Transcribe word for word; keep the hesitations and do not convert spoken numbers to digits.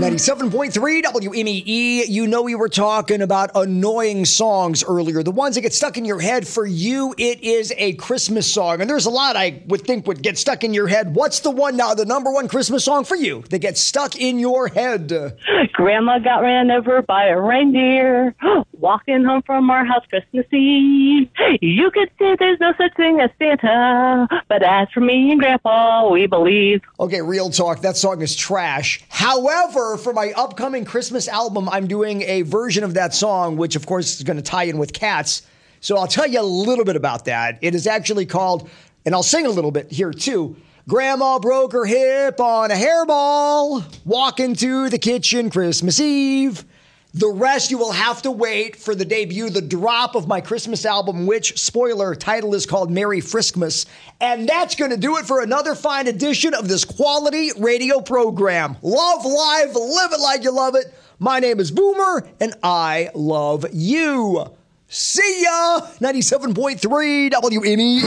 ninety-seven point three W M E E. You know, we were talking about annoying songs earlier, the ones that get stuck in your head. For you, it is a Christmas song. And there's a lot I would think would get stuck in your head. What's the one now, the number one Christmas song for you that gets stuck in your head? Grandma got ran over by a reindeer walking home from our house Christmas Eve. You could say there's no such thing as Santa, but as for me and Grandpa, we believe. Okay, real talk, that song is trash. However, for my upcoming Christmas album, I'm doing a version of that song, which of course is going to tie in with Cats. So I'll tell you a little bit about that. It is actually called, and I'll sing a little bit here too, Grandma broke her hip on a hairball, walking to the kitchen Christmas Eve. The rest you will have to wait for the debut, the drop of my Christmas album, which, spoiler, title is called Merry Friskmas. And that's going to do it for another fine edition of this quality radio program. Love live, live it like you love it. My name is Boomer, and I love you. See ya! ninety-seven point three W M E.